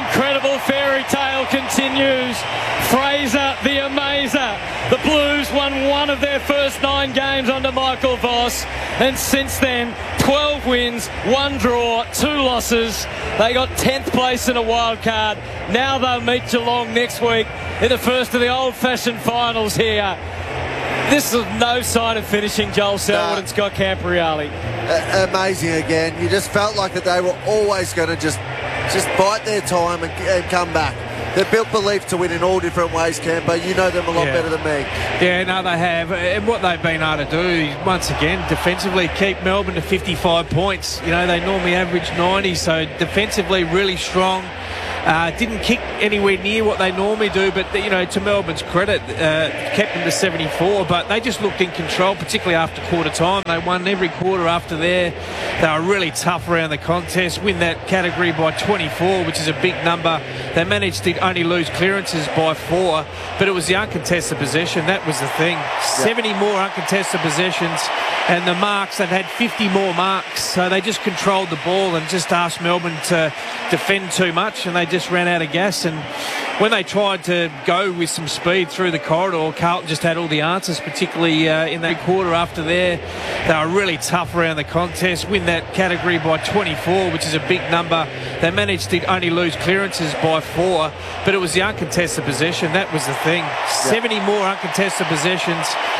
incredible fairy tale continues. Fraser, the Amazer. The Blues won one of their first 9 games under Michael Voss, and since then 12 wins, 1 draw, 2 losses. They got 10th place in a wild card. Now they'll meet Geelong next week in the first of the old-fashioned finals here. This is no sign of finishing, Joel Selwood and Scott Camporeale. Amazing again. You just felt like that they were always going to just bite their time and come back. They've built belief to win in all different ways, Campo. You know them a lot better than me. Yeah, no, they have. And what they've been able to do is, once again, defensively keep Melbourne to 55 points. You know, they normally average 90, so defensively really strong. Didn't kick anywhere near what they normally do, but, you know, to Melbourne's credit, kept them to 74, but they just looked in control, particularly after quarter time. They won every quarter after there. They were really tough around the contest, win that category by 24, which is a big number. They managed to only lose clearances by 4, but it was the uncontested possession. That was the thing. 70 more uncontested possessions, and the marks, they've had 50 more marks, so they just controlled the ball and just asked Melbourne to defend too much, and they just ran out of gas. And when they tried to go with some speed through the corridor, Carlton just had all the answers, particularly in that quarter after there. They were really tough around the contest, win that category by 24, which is a big number. They managed to only lose clearances by 4, but it was the uncontested possession. That was the thing. 70 more uncontested possessions,